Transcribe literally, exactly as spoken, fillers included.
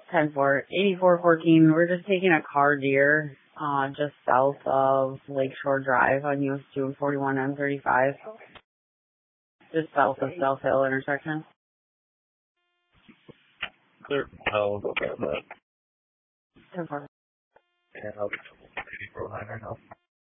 ten four, eighty-four fourteen. We're just taking a car deer, uh, just south of Lakeshore Drive on U S two forty-one M thirty-five. Just south of South Hill intersection. Clear. I'll go grab that. ten four. And I'll get to eighty-four line right now.